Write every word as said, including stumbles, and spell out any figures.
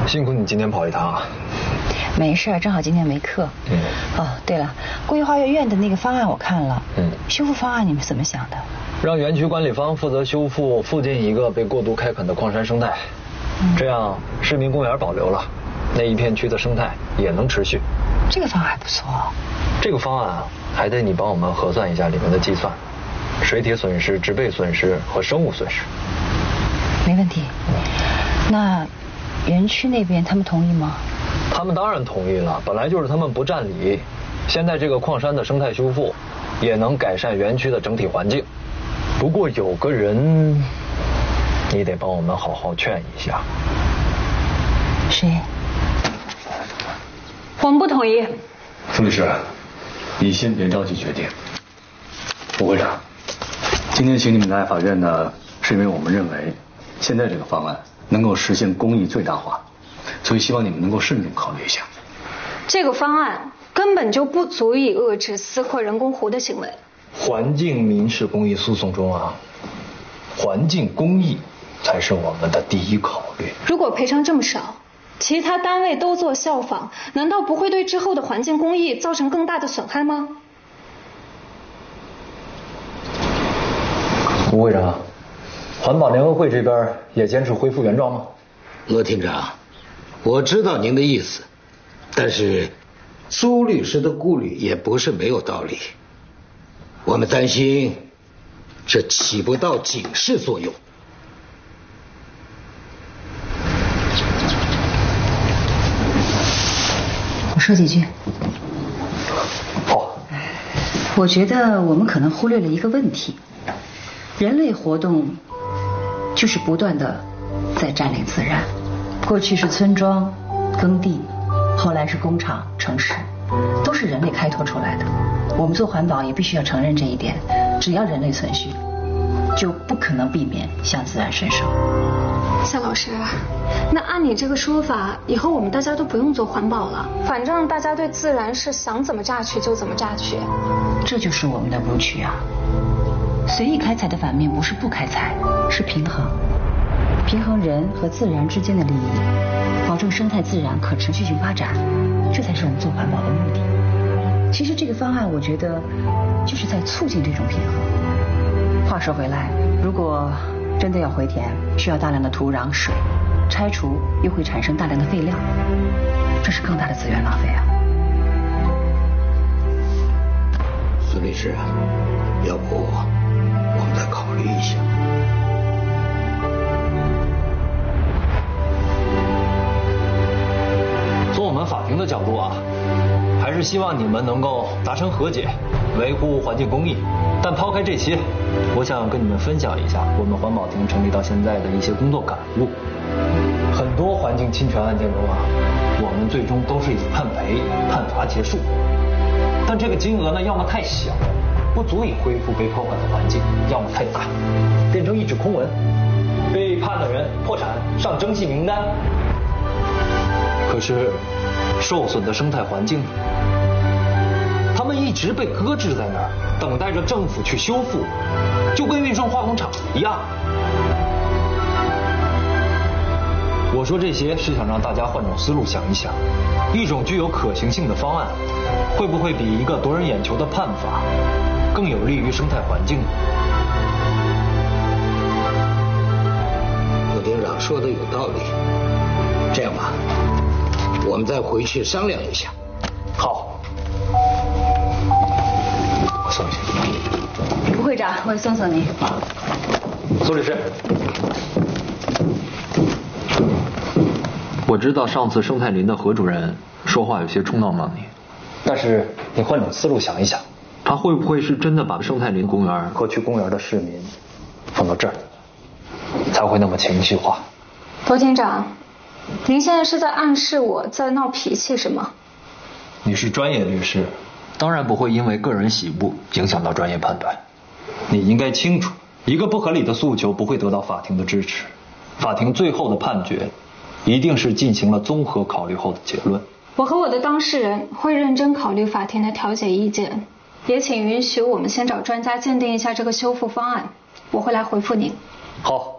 辛苦你今天跑一趟啊。 没事，正好今天没课。嗯。哦，对了，公益花园院的那个方案我看了。嗯。修复方案你们怎么想的？ 让园区管理方负责修复附近一个被过度开垦的矿山生态，嗯、这样市民公园保留了，那一片区的生态也能持续。 这个方案还不错。 这个方案啊，还得你帮我们核算一下里面的计算，水体损失、植被损失和生物损失。 没问题。那园区那边他们同意吗？ 他们当然同意了，本来就是他们不占理。现在这个矿山的生态修复，也能改善园区的整体环境。不过有个人，你得帮我们好好劝一下。 谁？ 我们不同意。 苏律师，你先别着急决定。吴会长，今天请你们来法院呢，是因为我们认为现在这个方案能够实现公益最大化，所以希望你们能够慎重考虑一下。 这个方案根本就不足以遏制私扩人工湖的行为。 环境民事公益诉讼中啊，环境公益才是我们的第一考虑。 如果赔偿这么少，其他单位都做效仿，难道不会对之后的环境公益造成更大的损害吗？ 吴会长，环保联合会这边也坚持恢复原状吗？ 罗厅长，我知道您的意思，但是苏律师的顾虑也不是没有道理。我们担心这起不到警示作用。 我说几句。 好。 我觉得我们可能忽略了一个问题，人类活动就是不断的在占领自然。过去是村庄、耕地，后来是工厂、城市，都是人类开拓出来的。我们做环保也必须要承认这一点，只要人类存续，就不可能避免向自然伸手。 夏老师，那按你这个说法，以后我们大家都不用做环保了，反正大家对自然是想怎么榨取就怎么榨取。 这就是我们的误区啊！随意开采的反面不是不开采，是平衡，平衡人和自然之间的利益，保证生态自然可持续性发展，这才是我们做环保的目的。其实这个方案，我觉得就是在促进这种平衡。话说回来，如果真的要回填，需要大量的土壤、水，拆除又会产生大量的废料，这是更大的资源浪费啊。 孙律师，要不我们再考虑一下。 从我们法庭的角度啊，还是希望你们能够达成和解，维护环境公益。但抛开这些，我想跟你们分享一下我们环保厅成立到现在的一些工作感悟。很多环境侵权案件中啊，我们最终都是以判赔、判罚结束。但这个金额呢，要么太小，不足以恢复被破坏的环境；要么太大，变成一纸空文，被判的人破产，上征信名单。可是，受损的生态环境，他们一直被搁置在那儿，等待着政府去修复，就跟运送化工厂一样。我说这些是想让大家换种思路想一想，一种具有可行性的方案，会不会比一个夺人眼球的判法更有利于生态环境？ 罗厅长说的有道理。这样吧，我们再回去商量一下。 好，我送一下。 吴会长，我送送您。 啊，苏律师。我知道上次生态林的何主任说话有些冲闹忙你，但是你换种思路想一想，他会不会是真的把生态林公园和去公园的市民放到这儿，才会那么情绪化？ 罗厅长，您现在是在暗示我在闹脾气是吗？ 你是专业律师，当然不会因为个人喜恶影响到专业判断。你应该清楚，一个不合理的诉求不会得到法庭的支持，法庭最后的判决一定是进行了综合考虑后的结论。 我和我的当事人会认真考虑法庭的调解意见，也请允许我们先找专家鉴定一下这个修复方案，我会来回复您。 好。